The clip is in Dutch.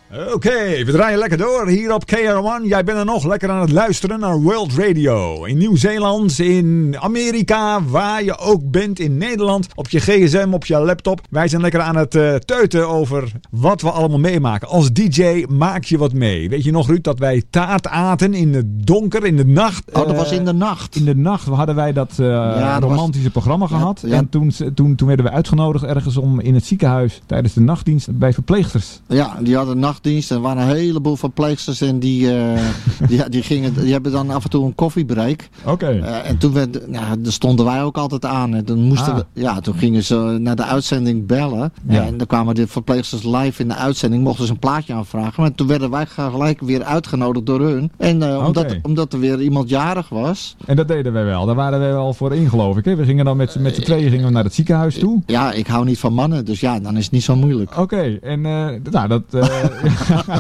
Oké, we draaien lekker door hier op KRO1. Jij bent er nog lekker aan het luisteren naar World Radio. In Nieuw-Zeeland, in Amerika, waar je ook bent, in Nederland. Op je gsm, op je laptop. Wij zijn lekker aan het teuten over wat we allemaal meemaken. Als DJ maak je wat mee. Weet je nog, Ruud, dat wij taart aten in het donker, in de nacht? Oh, dat was in de nacht. In de nacht hadden wij dat romantische programma gehad. Ja. En toen werden we uitgenodigd ergens om in het ziekenhuis tijdens de nachtdienst bij verpleegsters. Ja, die hadden nachtdienst en er waren een heleboel verpleegsters en die hebben dan af en toe een koffiebreak. Oké. En toen daar stonden wij ook altijd aan. En toen toen gingen ze naar de uitzending bellen. Ja. En dan kwamen de verpleegsters live in de uitzending, mochten ze een plaatje aanvragen. Maar toen werden wij gelijk weer uitgenodigd door hun. En omdat er weer iemand jarig was. En dat deden wij wel. Daar waren we wel voor in, geloof ik. Hè? We gingen dan met z'n tweeën naar het ziekenhuis toe. Ja, ik hou niet van mannen, dus ja, dan is het niet zo moeilijk. Oké. En